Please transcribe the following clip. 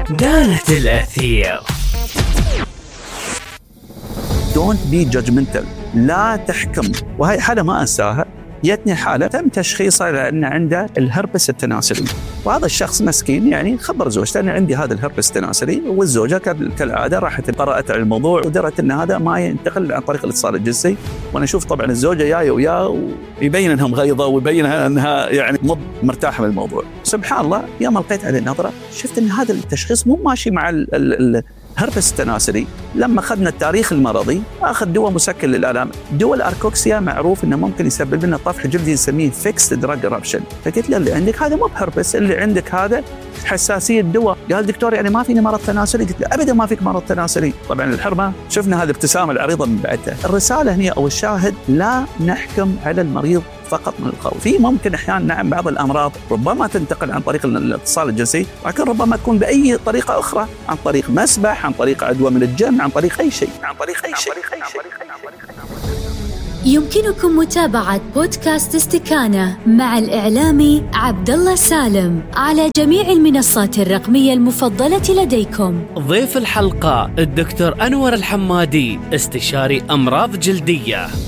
دانة الأثير. Don't be judgmental. لا تحكم. وهي حالة ما أنساها. جتني حالة تم تشخيصها لأن عنده الهربس التناسلي، وهذا الشخص مسكين يعني خبر زوجته أن عندي هذا الهربس التناسلي، والزوجة كالعادة راحت قرأت على الموضوع ودرت أن هذا ما ينتقل عن طريق الاتصال الجنسي. وأنا أشوف طبعا الزوجة جاية وياه ويبين أنها مغيظة ويبين أنها يعني مو مرتاحة من الموضوع. سبحان الله يوم لقيت عليه النظرة شفت أن هذا التشخيص مو ماشي مع الهربس التناسلي. لما أخذنا التاريخ المرضي أخذ دواء مسكن للآلام، دواء الأركوكسيا معروف أنه ممكن يسبب لنا طفح جلدي نسميه فيكس دراج إرابشن. فقلت له اللي عندك هذا مو بهربس، اللي عندك هذا حساسية دواء. قال دكتور يعني ما فيني مرض تناسلي؟ قلت له أبدا ما فيك مرض تناسلي. طبعا الحرمة شفنا هذه الابتسامة العريضة من بعدها. الرسالة هنا أو الشاهد لا نحكم على المريض فقط من الخوف. في ممكن أحيانا نعم بعض الأمراض ربما تنتقل عن طريق الاتصال الجنسي، ولكن ربما تكون بأي طريقة أخرى، عن طريق مسبح، عن طريق عدوى من الجن، عن طريق أي شيء. يمكنكم متابعة بودكاست استكانة مع الإعلامي عبدالله سالم على جميع المنصات الرقمية المفضلة لديكم. ضيف الحلقة الدكتور أنور الحمادي، استشاري أمراض جلدية.